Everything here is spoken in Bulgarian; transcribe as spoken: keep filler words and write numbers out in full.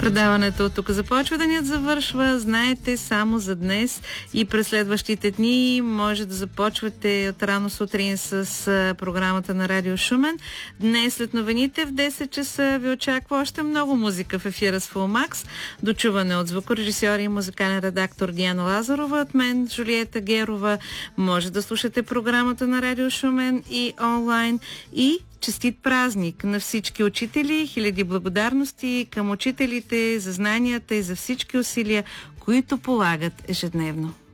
Предаването тук започва, денят завършва. Знаете, само за днес и през следващите дни може да започвате от рано сутрин с програмата на Радио Шумен. Днес след новините в десет часа ви очаква още много музика в ефира с Фулмакс. Дочуване от звукорежисьор и музикален редактор Диана Лазарова, от мен Жулиета Герова. Може да слушате програмата на Радио Шумен и онлайн. И честит празник на всички учители, хиляди благодарности към учителите за знанията и за всички усилия, които полагат ежедневно.